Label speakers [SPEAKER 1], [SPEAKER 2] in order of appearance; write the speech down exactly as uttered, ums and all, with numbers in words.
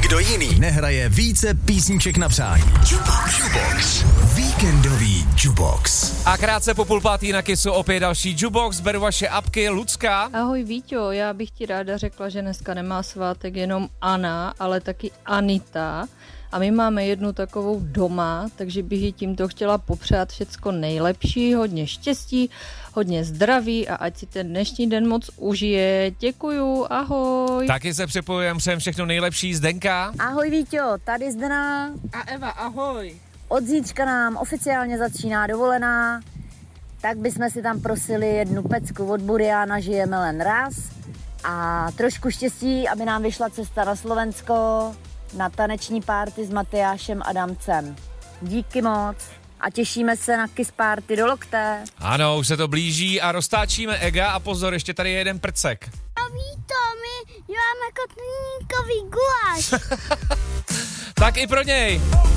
[SPEAKER 1] nikdo jiný nehraje více písniček na přání. Jukebox. Jukebox. Víkendový Jukebox.
[SPEAKER 2] A krátce po půl pátý na Kissu opět další Jukebox. Beru vaše apky. Lucka.
[SPEAKER 3] Ahoj Víťo, já bych ti ráda řekla, že dneska nemá svátek jenom Anna, ale taky Anita. A my máme jednu takovou doma, takže bych ji tímto chtěla popřát všecko nejlepší, hodně štěstí, hodně zdraví a ať si ten dnešní den moc užije. Děkuju, ahoj.
[SPEAKER 2] Taky se připojujem, přejem všechno nejlepší. Zdenka.
[SPEAKER 4] Ahoj Víťo, tady Zdena.
[SPEAKER 5] A Eva, ahoj.
[SPEAKER 4] Od zítřka nám oficiálně začíná dovolená, tak bychom si tam prosili jednu pecku od Buriana, žijeme len raz. A trošku štěstí, aby nám vyšla cesta na Slovensko, na taneční party s Matyášem Adamcem. Díky moc a těšíme se na Kiss Party do lokte.
[SPEAKER 2] Ano, už se to blíží a roztáčíme ega a pozor, ještě tady je jeden prcek.
[SPEAKER 6] A Víto, my děláme kotníkový guláš.
[SPEAKER 2] Tak i pro něj.